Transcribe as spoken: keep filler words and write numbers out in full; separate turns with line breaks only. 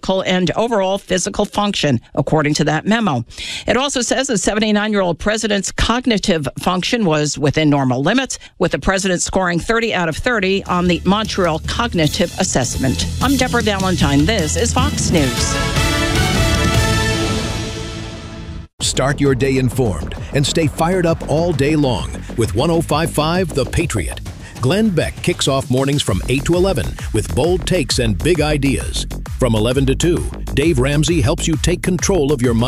neurological, and overall physical function, according to that memo. It also says the seventy-nine-year-old president's cognitive function was within normal limits, with the president scoring thirty out of thirty on the Montreal Cognitive Assessment. I'm Deborah Valentine. This is Fox News.
Start your day informed and stay fired up all day long with one oh five point five The Patriot. Glenn Beck kicks off mornings from eight to eleven with bold takes and big ideas. From eleven to two, Dave Ramsey helps you take control of your money.